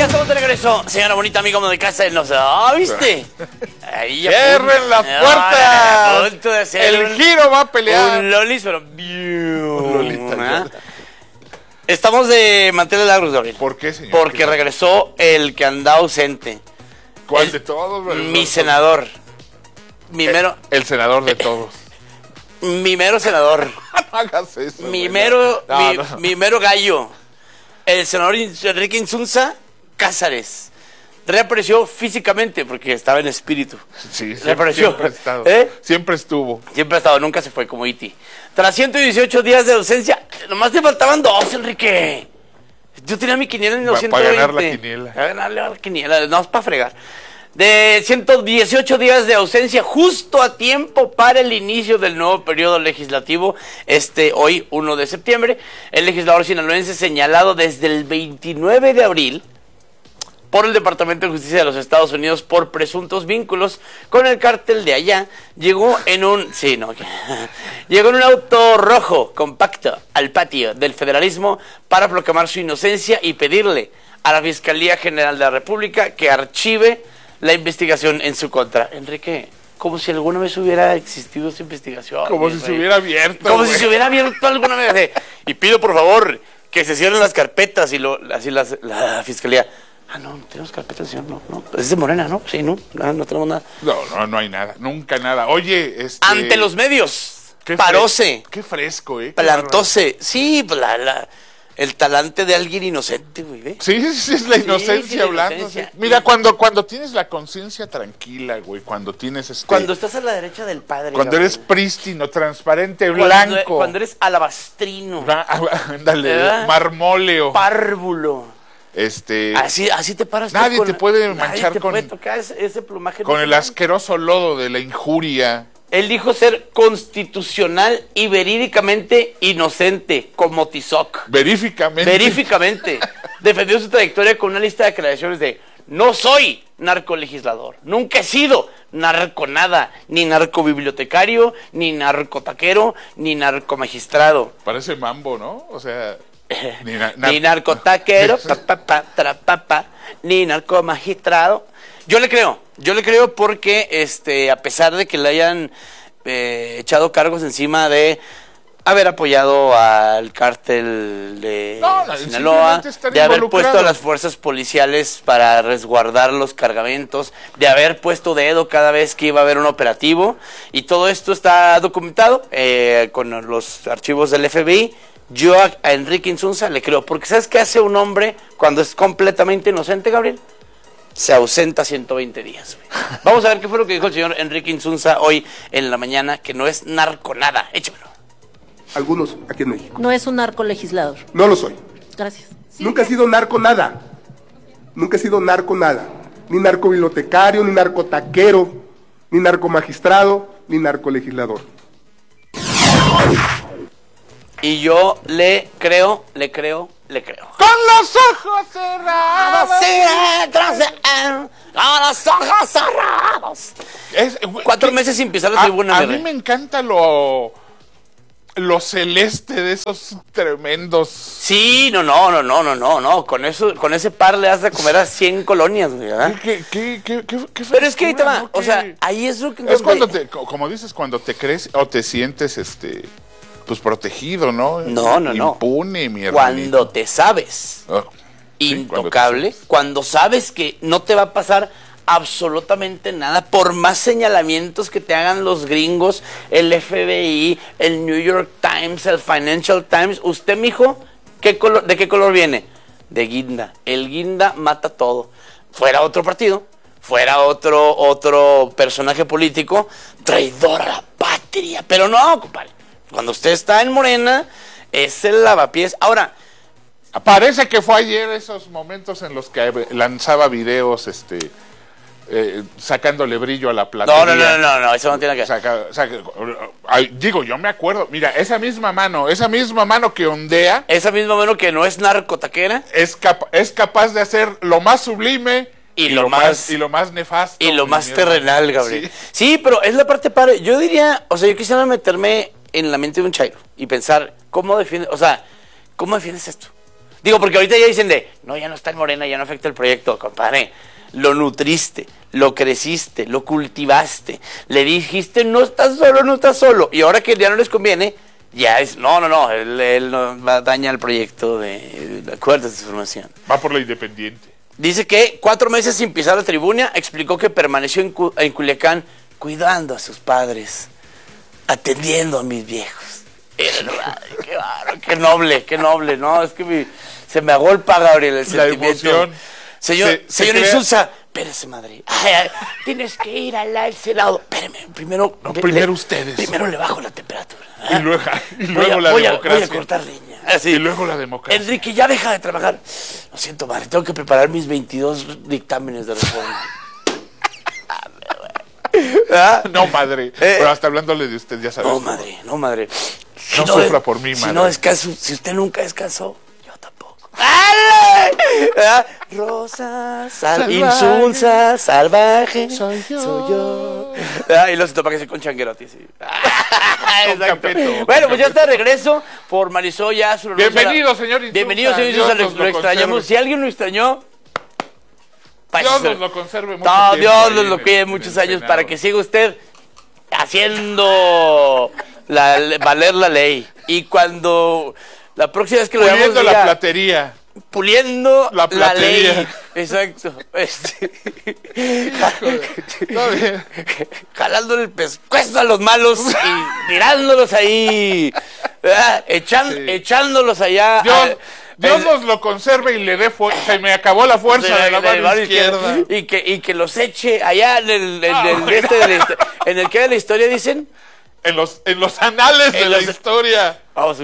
estamos de regreso, señora bonita amiga de casa de los... ¿viste? Ahí ya ¡Cierren las puertas! El giro va a pelear. Un lolis, pero... Estamos de manteles largos, Gabriel. ¿Por qué, señor? Porque regresó el que andaba ausente. ¿Cuál de todos? Mi senador. Mi mero... El senador de todos. Mi mero senador. No hagas eso. Mi mero gallo. El senador Enrique Insunza Cázares. Reapareció físicamente porque estaba en espíritu. Sí, reapareció. Siempre ha estado. Siempre estuvo. Siempre ha estado, nunca se fue como Iti. Tras 118 días de ausencia, nomás te faltaban 2, Enrique. Yo tenía mi quiniela en los 120. Para ganar la quiniela. Para ganarle a la quiniela, no es para fregar. De 118 días de ausencia, justo a tiempo para el inicio del nuevo periodo legislativo, hoy 1 de septiembre, el legislador sinaloense señalado desde el 29 de abril por el Departamento de Justicia de los Estados Unidos por presuntos vínculos con el cártel de allá, llegó en un auto rojo compacto al patio del federalismo para proclamar su inocencia y pedirle a la Fiscalía General de la República que archive la investigación en su contra. Enrique, como si alguna vez hubiera existido esa investigación. Como si se hubiera abierto. Como si se hubiera abierto alguna vez. Y pido por favor que se cierren las carpetas y así la Fiscalía. No tenemos carpetas, señor, no. Es de Morena, ¿no? Sí, no tenemos nada. No hay nada, nunca nada. Oye, ante los medios, paróse. Qué fresco, plantóse. Sí, pues el talante de alguien inocente, güey, ¿ve? Sí, es la inocencia hablando. Inocencia. Sí. Mira, cuando tienes la conciencia tranquila, güey, cuando tienes Cuando estás a la derecha del padre. Cuando eres prístino, transparente, blanco. Cuando eres alabastrino. Ándale, marmóleo. Párvulo. Así te paras. Nadie te puede manchar te puede tocar ese plumaje. Con el asqueroso lodo de la injuria. Él dijo ser constitucional y verídicamente inocente, como Tizoc. Veríficamente. Defendió su trayectoria con una lista de aclaraciones de: no soy narcolegislador, nunca he sido narconada, ni narcobibliotecario, ni narcotaquero, ni narcomagistrado. Parece mambo, ¿no? O sea... ni narcotaquero, ni narcomagistrado. Yo le creo porque a pesar de que le hayan echado cargos encima de haber apoyado al cártel de Sinaloa, de haber puesto a las fuerzas policiales para resguardar los cargamentos, de haber puesto dedo cada vez que iba a haber un operativo, y todo esto está documentado con los archivos del FBI. Yo a Enrique Insunza le creo, porque ¿sabes qué hace un hombre cuando es completamente inocente, Gabriel? Se ausenta 120 días. Vamos a ver qué fue lo que dijo el señor Enrique Insunza hoy en la mañana, que no es narco nada. Échamelo. Algunos aquí en México. No es un narcolegislador. No lo soy. Gracias. Nunca he sido narco nada. Nunca he sido narco nada. Ni narcobibliotecario, ni narcotaquero, ni narcomagistrado, ni narcolegislador. Y yo le creo. ¡Con los ojos cerrados! ¡Con los ojos cerrados! 4 meses sin pisar la tribuna. A mí me encanta lo celeste de esos tremendos. Sí, no. Con ese par le has de comer a 100 colonias, güey, ¿verdad? ¿Qué Pero es que ahí te va, ¿no? O sea, ahí es lo que... Es cuando como dices, cuando te crees o te sientes, pues protegido, ¿no? No. Impune, mi hermano. Cuando te sabes intocable, cuando sabes que no te va a pasar absolutamente nada, por más señalamientos que te hagan los gringos, el FBI, el New York Times, el Financial Times. Usted, mijo, ¿de qué color viene? De guinda. El guinda mata todo. Fuera otro partido, fuera otro personaje político, traidor a la patria. Pero no, compadre. Cuando usted está en Morena, es el lavapiés. Ahora, parece que fue ayer esos momentos en los que lanzaba videos, sacándole brillo a la platería. No, eso no tiene que ver. Digo, yo me acuerdo, mira, esa misma mano que ondea. Esa misma mano que no es narcotaquera. Es capaz de hacer lo más sublime y lo más nefasto. Y lo más terrenal, Gabriel. Sí, pero es la parte padre. Yo diría, yo quisiera meterme en la mente de un chairo y pensar, ¿cómo defiendes esto? Digo, porque ahorita ya dicen ya no está en Morena, ya no afecta el proyecto, compadre. Lo nutriste, lo creciste, lo cultivaste, le dijiste, no estás solo. Y ahora que ya no les conviene, ya es, él no va a dañar el proyecto de acuerdos de transformación. Va por la independiente. Dice que 4 meses sin pisar la tribuna, explicó que permaneció en Culiacán cuidando a sus padres, atendiendo a mis viejos. Qué noble, ¿no? Es que se me agolpa, Gabriel, el sentimiento. Emoción. Señor Insulza, espérese, madre. Tienes que ir al Senado. Espéreme, primero ustedes. Primero le bajo la temperatura. Y luego la democracia. Voy a cortar leña. Así. Y luego la democracia. Enrique, ya deja de trabajar. Lo siento, madre, tengo que preparar mis 22 dictámenes de reforma. No, madre. Pero hasta hablándole de usted, ya sabes. No, madre. No sufra por mí, madre. Si usted nunca descansó, yo tampoco. Rosa, insulsa, salvaje, soy yo. Y los topa que se con changuerotti, sí. Bueno, pues ya está de regreso. Formalizó ya su Bienvenido, señor Insulza. Bienvenido, señor Insulza. Lo extrañamos. Si alguien lo extrañó, Dios nos lo conserve mucho tiempo. Dios nos lo cuide en muchos el años Senado. para que siga usted haciendo valer la ley. Y cuando la próxima vez que lo veamos, Puliendo la platería. Puliendo La platería. ley. Exacto. Está bien. Jalándole el pescuezo a los malos y tirándolos ahí. Echándolos allá. Dios nos lo conserve y le dé fuerza. Se me acabó la fuerza de la mano izquierda. Y que los eche allá en el que de la historia, dicen. En los anales de la historia. Vamos a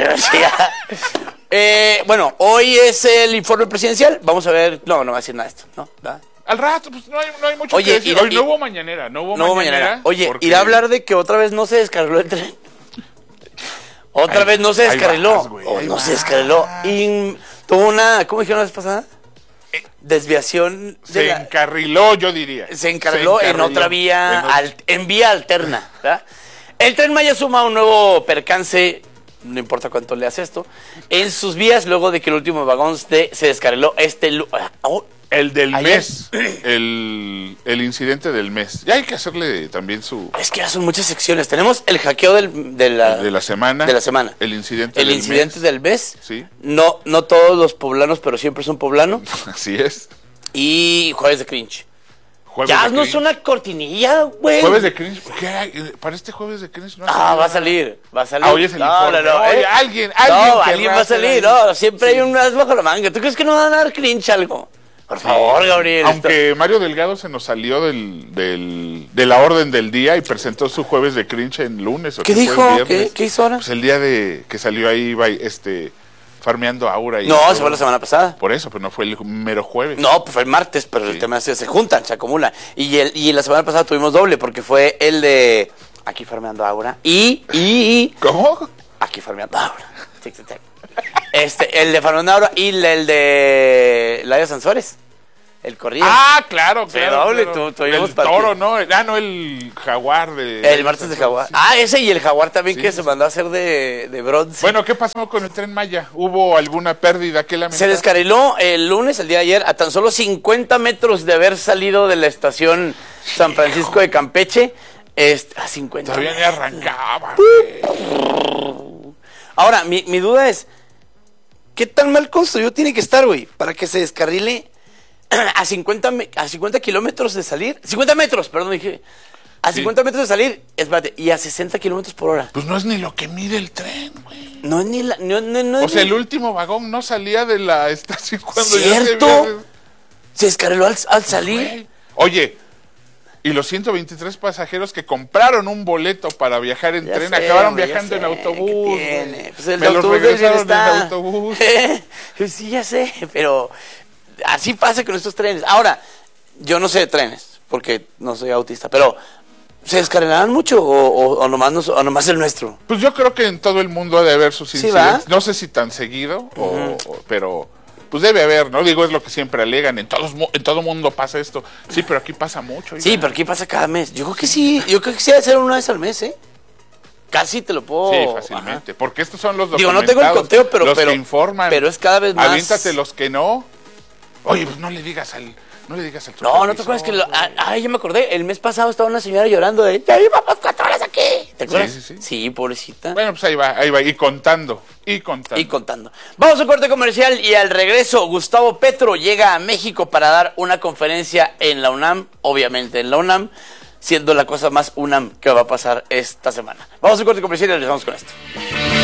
bueno, hoy es el informe presidencial. Vamos a ver. No va a decir nada de esto, ¿no? ¿Da? Al rato, pues no hay mucho Oye, que decir. Hoy no hubo mañanera. No hubo mañanera. Oye, porque... irá a hablar de que otra vez no se descarriló el tren. Otra vez no se descarriló. No se descarriló. Tuvo una, ¿cómo dijeron la vez pasada? Desviación. Se encarriló, yo diría. Se encarriló en otra vía, en vía alterna, ¿verdad? El Tren Maya suma un nuevo percance, no importa cuánto le hace esto, en sus vías luego de que el último vagón se descarriló el del mes, el incidente del mes. Ya hay que hacerle también su... Es que ya son muchas secciones. Tenemos el hackeo de la semana. El incidente del mes. Sí. No todos los poblanos, pero siempre son poblano. Así es. Y Jueves de Cringe. Ya no es una cortinilla, güey. Jueves de Cringe. ¿Qué hay? Para este Jueves de Cringe no va a salir. Hoy es el informe. Oye, alguien va a salir. No, siempre hay un as bajo la manga. ¿Tú crees que no van a dar cringe algo? Por favor, Gabriel. Aunque Mario Delgado se nos salió de la orden del día y presentó su Jueves de Cringe en lunes. ¿Qué dijo? ¿Qué hizo ahora? Pues el día de que salió ahí farmeando Aura. Se fue la semana pasada. Por eso, pero no fue el mero jueves. No, pues fue el martes, pero el tema es que se juntan, se acumulan. Y la semana pasada tuvimos doble, porque fue el de aquí farmeando Aura ¿Cómo? Aquí farmeando Aura. El de farmeando Aura y el de Laia Sansores. El corrido. Claro. Doble, claro. tuvimos el toro, ¿no? No, el jaguar el martes de jaguar. Ese y el jaguar también que se mandó a hacer de bronce. Bueno, ¿qué pasó con el Tren Maya? ¿Hubo alguna pérdida? ¿Qué lamentar? Se descarriló el lunes, el día de ayer, a tan solo 50 metros de haber salido de la estación San Francisco de Campeche. A 50 Todavía metros. ni arrancaba. Ahora, mi duda es, ¿qué tan mal construido tiene que estar, güey, para que se descarrile a 50 kilómetros de salir? 50 metros, perdón, dije. A 50 metros de salir, espérate, y a 60 kilómetros por hora. Pues no es ni lo que mide el tren, güey. No es ni la... No, o sea, el último vagón no salía de la estación cuando ¿cierto? Se descarriló al salir. Güey. Oye, y los 123 pasajeros que compraron un boleto para viajar en tren acabaron viajando en autobús. Pues el Me los autobús regresaron en está... autobús. Sí, ya sé, pero así pasa con estos trenes. Ahora, yo no sé de trenes, porque no soy autista, pero ¿se descarrilarán mucho o nomás el nuestro? Pues yo creo que en todo el mundo ha de haber sus incidentes. ¿Va? No sé si tan seguido, pero pues debe haber, ¿no? Digo, es lo que siempre alegan. En todo mundo pasa esto. Sí, pero aquí pasa mucho. Sí, pero aquí pasa cada mes. Yo creo que sí. Yo creo que sí debe ser una vez al mes, ¿eh? Casi te lo puedo... Sí, fácilmente. Ajá. Porque estos son los Digo, documentados. no tengo el conteo, pero... los que informan. Pero es cada vez más... Aviéntate los que no. Oye, pues no le digas al No te acuerdas que... ya me acordé. El mes pasado estaba una señora llorando de... ¡Ya llevamos 4 horas aquí! ¿Te acuerdas? Sí. Sí, pobrecita. Bueno, pues ahí va. Y contando. Vamos a un corte comercial y al regreso Gustavo Petro llega a México para dar una conferencia en la UNAM, obviamente en la UNAM, siendo la cosa más UNAM que va a pasar esta semana. Vamos a un corte comercial y regresamos con esto.